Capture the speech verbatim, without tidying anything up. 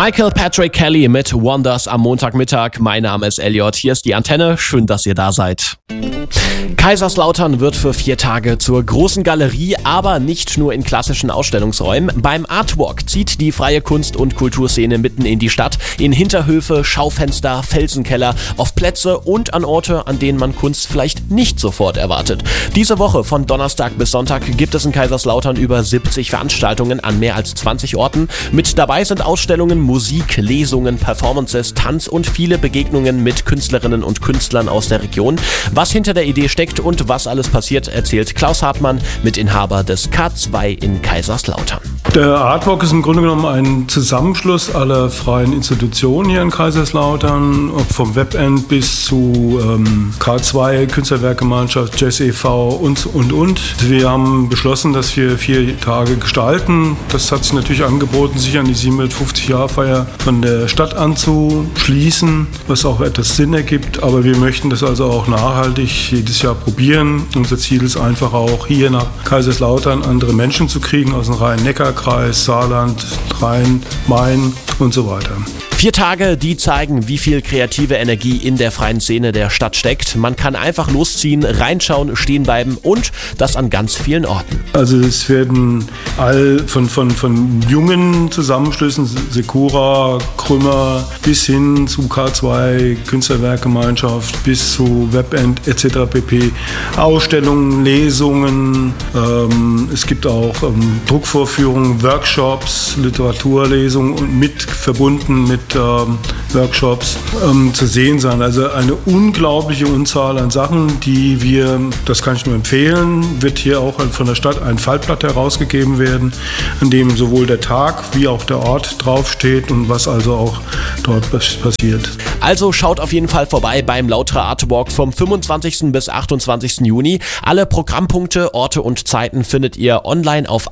Michael Patrick Kelly mit Wonders am Montagmittag. Mein Name ist Elliot. Hier ist die Antenne. Schön, dass ihr da seid. Kaiserslautern wird für vier Tage zur großen Galerie, aber nicht nur in klassischen Ausstellungsräumen. Beim Artwalk zieht die freie Kunst- und Kulturszene mitten in die Stadt, in Hinterhöfe, Schaufenster, Felsenkeller, auf Plätze und an Orte, an denen man Kunst vielleicht nicht sofort erwartet. Diese Woche von Donnerstag bis Sonntag gibt es in Kaiserslautern über siebzig Veranstaltungen an mehr als zwanzig Orten. Mit dabei sind Ausstellungen, Musik, Lesungen, Performances, Tanz und viele Begegnungen mit Künstlerinnen und Künstlern aus der Region. Was hinter der Idee steckt und was alles passiert, erzählt Klaus Hartmann, Mitinhaber des K zwei in Kaiserslautern. Der Artwalk ist im Grunde genommen ein Zusammenschluss aller freien Institutionen hier in Kaiserslautern, vom Webend bis zu ähm, K zwei, Künstlerwerkgemeinschaft, Jazz e V und, und, und. Wir haben beschlossen, dass wir vier Tage gestalten. Das hat sich natürlich angeboten, sich an die siebenhundertfünfzig-Jahr-Feier von der Stadt anzuschließen, was auch etwas Sinn ergibt. Aber wir möchten das also auch nachhaltig jedes Jahr probieren. Unser Ziel ist einfach auch, hier nach Kaiserslautern andere Menschen zu kriegen aus dem Rhein-Neckar-Kreis, Saarland, Rhein, Main und so weiter. Vier Tage, die zeigen, wie viel kreative Energie in der freien Szene der Stadt steckt. Man kann einfach losziehen, reinschauen, stehen bleiben und das an ganz vielen Orten. Also es werden all von, von, von jungen Zusammenschlüssen, Sekura, Krümmer, bis hin zu K zwei, Künstlerwerkgemeinschaft, bis zu Webend et cetera pp. Ausstellungen, Lesungen, ähm, es gibt auch ähm, Druckvorführungen, Workshops, Literaturlesungen und mit verbunden mit ähm, Workshops ähm, zu sehen sein. Also eine unglaubliche Unzahl an Sachen, die wir, das kann ich nur empfehlen, wird hier auch von der Stadt ein Faltblatt herausgegeben werden, an dem sowohl der Tag wie auch der Ort draufsteht und was also auch dort passiert. Also schaut auf jeden Fall vorbei beim Lauterer Artwalk vom fünfundzwanzigsten bis achtundzwanzigsten Juni. Alle Programmpunkte, Orte und Zeiten findet ihr online auf